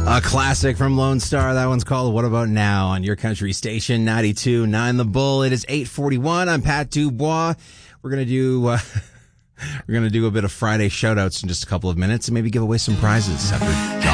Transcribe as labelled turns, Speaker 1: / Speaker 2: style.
Speaker 1: A classic from Lone Star. That one's called What About Now on your country station, 92.9 The Bull. It is 8:41. I'm Pat Dubois. We're going to do a bit of Friday shout-outs in just a couple of minutes and maybe give away some prizes after